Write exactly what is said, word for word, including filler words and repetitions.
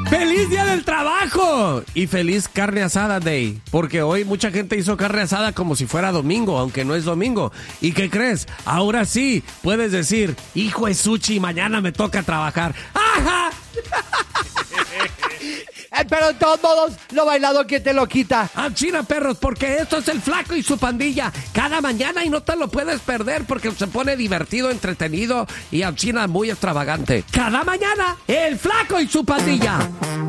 ¡Feliz Día del Trabajo! Y feliz Carne Asada Day. Porque hoy mucha gente hizo carne asada como si fuera domingo, aunque no es domingo. ¿Y qué crees? Ahora sí puedes decir, hijo de Suchi, mañana me toca trabajar. ¡Ajá! Pero de todos modos, lo bailado que te lo quita. ¡Ah, China, perros! Porque esto es el Flaco y su pandilla. Cada mañana y no te lo puedes perder porque se pone divertido, entretenido y al China muy extravagante. Cada mañana, el Flaco y su pandilla.